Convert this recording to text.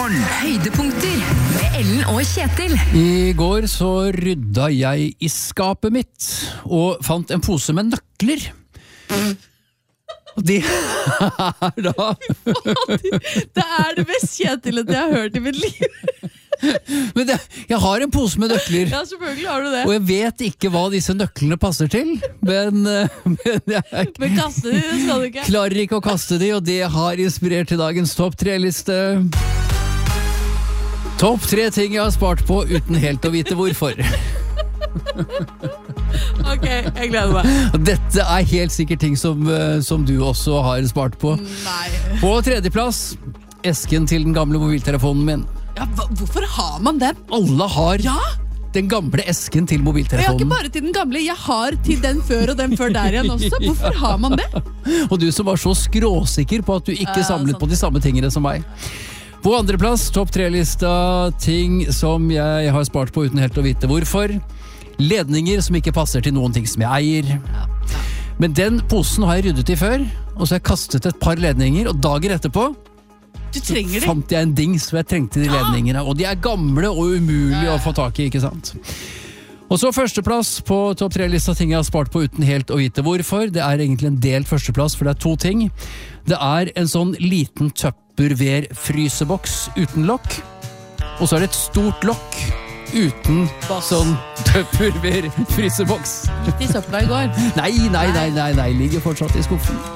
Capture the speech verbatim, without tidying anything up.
Morgen. Høydepunkter med Ellen og Kjetil. I går så rydda jeg i skapet mitt og fant en pose med nøkler. Og de er da Det er det mest Kjetil jeg har hørt i mitt liv. Men det, jeg har en pose med nøkler. Ja, selvfølgelig har du det. Og jeg vet ikke hva disse nøklene passer til. Men, men jeg Men kaste de, det skal du ikke. klarer ikke å kaste de, og det har inspirert til dagens topp tre-liste. Topp tre ting jeg har spart på uten helt å vite hvorfor. Ok, jeg gleder meg. Og dette er helt sikkert ting som, eh, som du også har spart på. Nei. På tredjeplass, esken til den gamle mobiltelefonen min. Ja, hva, hvorfor har man den? Alle har Ja, den gamle esken til og jeg har ikke mobiltelefonen. bare til den gamle, jeg har til den før og den før der igjen også. Hvorfor har man det? Og du som var så skråsikker på at du ikke Ja, samlet sant. på de samme tingene som meg. På andreplass, topp tre-lista, ting som jeg har spart på uten helt å vite hvorfor. Ledninger som ikke passer til noen ting som jeg eier. Men den posen har jeg ryddet i før, og så har jeg kastet et par ledninger, og dager etterpå Du trenger det. fant jeg en dings hvor jeg trengte de ledningene, og de er gamle og umulige å få tak i, ikke sant? Og så førsteplass på topp tre-lista ting jeg har spart på uten helt å vite hvorfor. Det er egentlig en delt førsteplass, for det er to ting. Det er en sånn liten Tupperware-fryseboks uten lokk, og så er det et stort lokk uten Boks. sånn Tupperware-fryseboks. Litt i søpla i går. Nei, nei, nei, nei, nei, ligger fortsatt i skuffen.